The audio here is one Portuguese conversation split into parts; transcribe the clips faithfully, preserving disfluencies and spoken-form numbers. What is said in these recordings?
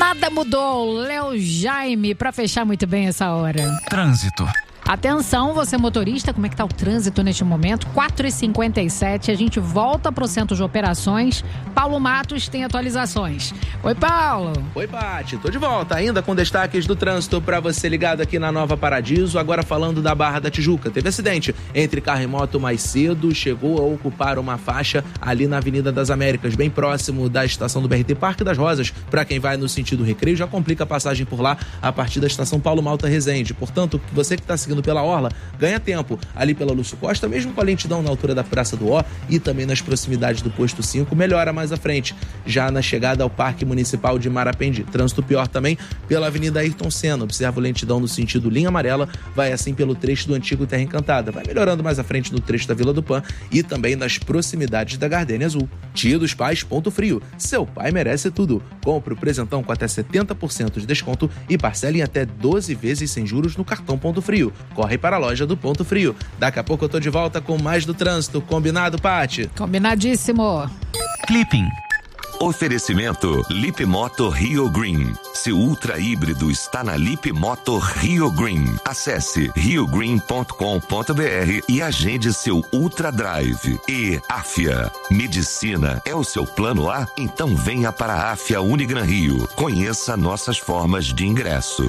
Nada mudou. Léo Jaime, para fechar muito bem essa hora. Trânsito. Atenção, você motorista, como é que tá o trânsito neste momento? quatro e cinquenta e sete, a gente volta pro centro de operações. Paulo Matos tem atualizações. Oi, Paulo. Oi, Paty. Tô de volta, ainda com destaques do trânsito para você ligado aqui na Nova Paradiso. Agora falando da Barra da Tijuca. Teve acidente entre carro e moto mais cedo, chegou a ocupar uma faixa ali na Avenida das Américas, bem próximo da estação do B R T Parque das Rosas. Para quem vai no sentido Recreio, já complica a passagem por lá a partir da estação Paulo Malta Resende. Portanto, você que está seguindo pela Orla, ganha tempo ali pela Lúcio Costa, mesmo com a lentidão na altura da Praça do Ó e também nas proximidades do Posto cinco, melhora mais à frente, já na chegada ao Parque Municipal de Marapendi. Trânsito pior também pela Avenida Ayrton Senna, observa lentidão no sentido linha amarela, vai assim pelo trecho do antigo Terra Encantada, vai melhorando mais à frente no trecho da Vila do Pan e também nas proximidades da Gardênia Azul. Dia dos Pais Ponto Frio, seu pai merece tudo. Compre o presentão com até setenta por cento de desconto e parcele em até doze vezes sem juros no cartão Ponto Frio. Corre para a loja do Ponto Frio. Daqui a pouco eu tô de volta com mais do trânsito. Combinado, Paty? Combinadíssimo. Clipping. Oferecimento Lip Moto Rio Green. Seu ultra híbrido está na Lip Moto Rio Green. Acesse rio green ponto com ponto b r e agende seu Ultra Drive. E Afia. Medicina é o seu plano A? Então venha para a Afia Unigran Rio. Conheça nossas formas de ingresso.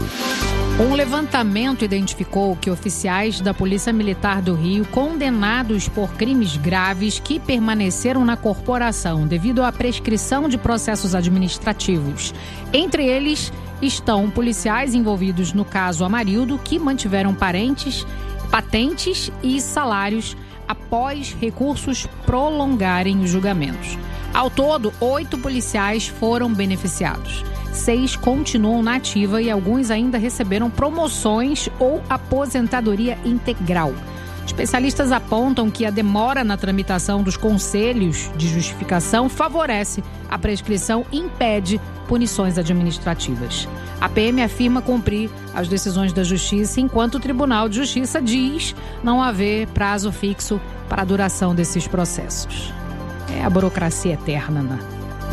Um levantamento identificou que oficiais da Polícia Militar do Rio, condenados por crimes graves que permaneceram na corporação devido à prescrição de processos administrativos. Entre eles estão policiais envolvidos no caso Amarildo, que mantiveram parentes, patentes e salários após recursos prolongarem os julgamentos. Ao todo, oito policiais foram beneficiados. Seis continuam na ativa e alguns ainda receberam promoções ou aposentadoria integral. Especialistas apontam que a demora na tramitação dos conselhos de justificação favorece a prescrição e impede punições administrativas. A P M afirma cumprir as decisões da Justiça, enquanto o Tribunal de Justiça diz não haver prazo fixo para a duração desses processos. É a burocracia eterna, né?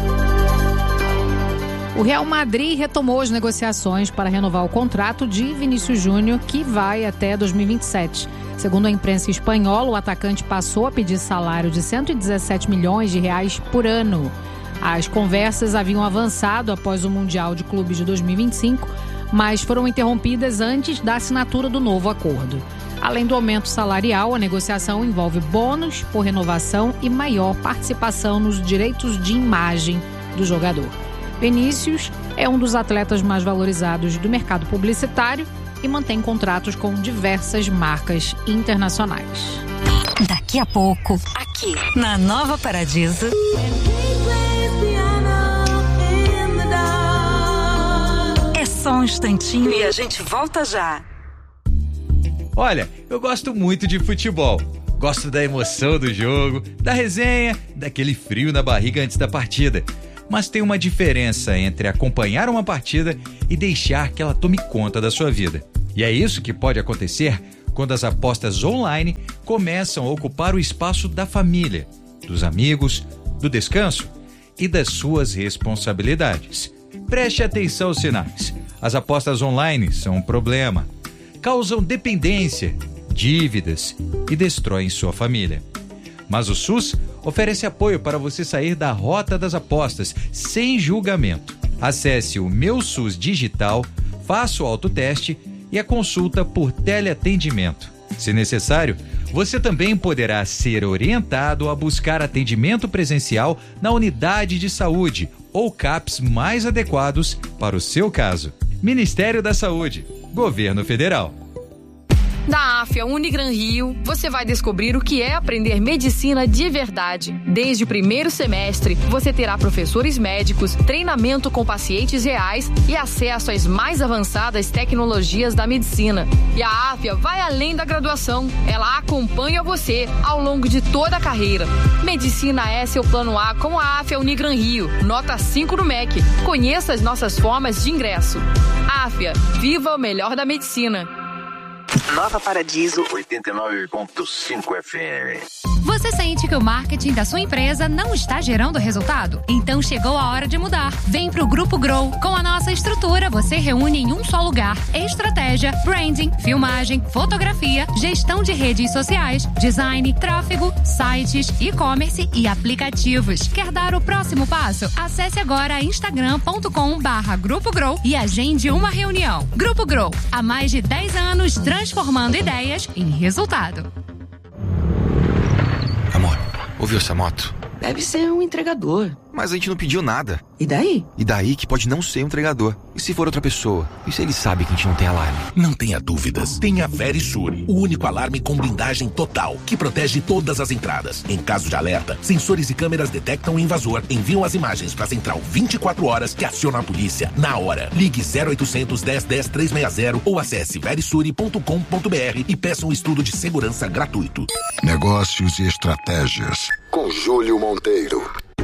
O Real Madrid retomou as negociações para renovar o contrato de Vinícius Júnior, que vai até dois mil e vinte e sete. Segundo a imprensa espanhola, o atacante passou a pedir salário de cento e dezessete milhões de reais por ano. As conversas haviam avançado após o Mundial de Clubes de dois mil e vinte e cinco, mas foram interrompidas antes da assinatura do novo acordo. Além do aumento salarial, a negociação envolve bônus por renovação e maior participação nos direitos de imagem do jogador. Vinícius é um dos atletas mais valorizados do mercado publicitário e mantém contratos com diversas marcas internacionais. Daqui a pouco, aqui na Nova Paradiso. É só um instantinho e a gente volta já. Olha, eu gosto muito de futebol. Gosto da emoção do jogo, da resenha, daquele frio na barriga antes da partida. Mas tem uma diferença entre acompanhar uma partida e deixar que ela tome conta da sua vida. E é isso que pode acontecer quando as apostas online começam a ocupar o espaço da família, dos amigos, do descanso e das suas responsabilidades. Preste atenção aos sinais. As apostas online são um problema. Causam dependência, dívidas e destroem sua família. Mas o SUS oferece apoio para você sair da rota das apostas sem julgamento. Acesse o Meu SUS Digital, faça o autoteste e a consulta por teleatendimento. Se necessário, você também poderá ser orientado a buscar atendimento presencial na unidade de saúde ou CAPs mais adequados para o seu caso. Ministério da Saúde, Governo Federal. Da Afia Unigran Rio, você vai descobrir o que é aprender medicina de verdade. Desde o primeiro semestre, você terá professores médicos, treinamento com pacientes reais e acesso às mais avançadas tecnologias da medicina. E a Afia vai além da graduação. Ela acompanha você ao longo de toda a carreira. Medicina é seu plano A com a Afia Unigran Rio. Nota cinco no M E C. Conheça as nossas formas de ingresso. Afia, viva o melhor da medicina. Nova Paradiso oitenta e nove ponto cinco F M. Você sente que o marketing da sua empresa não está gerando resultado? Então chegou a hora de mudar. Vem pro Grupo Grow. Com a nossa estrutura, você reúne em um só lugar estratégia, branding, filmagem, fotografia, gestão de redes sociais, design, tráfego, sites, e-commerce e aplicativos. Quer dar o próximo passo? Acesse agora instagram ponto com barra Grupo Grow e agende uma reunião. Grupo Grow, há mais de dez anos transformando ideias em resultado. Amor, ouviu essa moto? Deve ser um entregador. Mas a gente não pediu nada. E daí? E daí que pode não ser um entregador. E se for outra pessoa? E se ele sabe que a gente não tem alarme? Não tenha dúvidas. Tem a Verisure, o único alarme com blindagem total, que protege todas as entradas. Em caso de alerta, sensores e câmeras detectam o invasor, enviam as imagens para a central vinte e quatro horas, que aciona a polícia na hora. Ligue zero oitocentos, dez, dez, trezentos e sessenta ou acesse verisure ponto com ponto br e peça um estudo de segurança gratuito. Negócios e estratégias com Júlio Monteiro.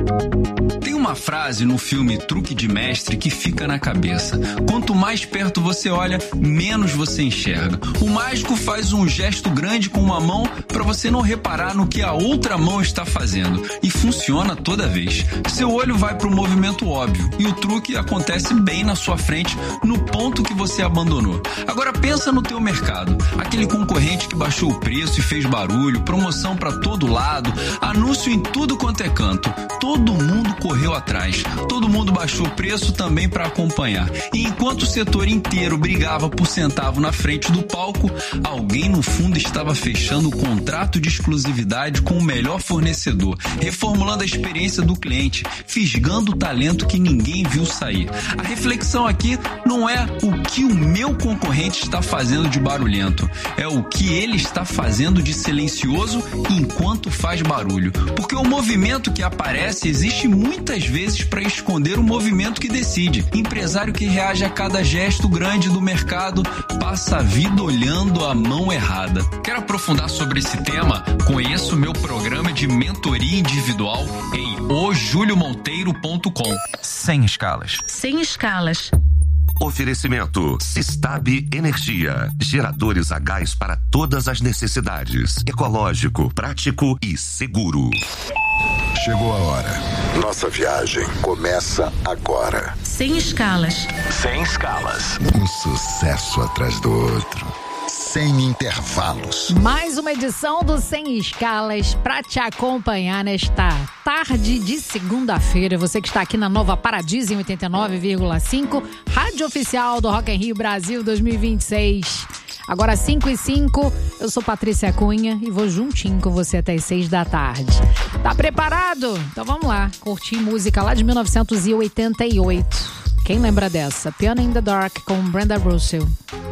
Tem uma frase no filme Truque de Mestre que fica na cabeça. Quanto mais perto você olha, menos você enxerga. O mágico faz um gesto grande com uma mão para você não reparar no que a outra mão está fazendo. E funciona toda vez. Seu olho vai para o movimento óbvio e o truque acontece bem na sua frente, no ponto que você abandonou. Agora pensa no teu mercado. Aquele concorrente que baixou o preço e fez barulho, promoção para todo lado, anúncio em tudo quanto é canto. Todo mundo correu atrás, todo mundo baixou o preço também para acompanhar. E enquanto o setor inteiro brigava por centavo na frente do palco, alguém no fundo estava fechando o contrato de exclusividade com o melhor fornecedor, reformulando a experiência do cliente, fisgando o talento que ninguém viu sair. A reflexão aqui não é o que o meu concorrente está fazendo de barulhento, é o que ele está fazendo de silencioso enquanto faz barulho. Porque o movimento que aparece existe muitas vezes para esconder o movimento que decide. Empresário que reage a cada gesto grande do mercado passa a vida olhando a mão errada. Quer aprofundar sobre esse tema? Conheça o meu programa de mentoria individual em o julio monteiro ponto com. Sem escalas. Sem escalas. Oferecimento Sistab Energia. Geradores a gás para todas as necessidades. Ecológico, prático e seguro. Chegou a hora. Nossa viagem começa agora. Sem escalas. Sem escalas. Um sucesso atrás do outro. Sem intervalos. Mais uma edição do Sem Escalas para te acompanhar nesta tarde de segunda-feira. Você que está aqui na Nova Paradiso em oitenta e nove vírgula cinco, rádio oficial do Rock in Rio Brasil dois mil e vinte e seis. Agora cinco e cinco, eu sou Patrícia Cunha e vou juntinho com você até as seis da tarde. Tá preparado? Então vamos lá, curtir música lá de mil novecentos e oitenta e oito. Quem lembra dessa? Piano in the Dark com Brenda Russell.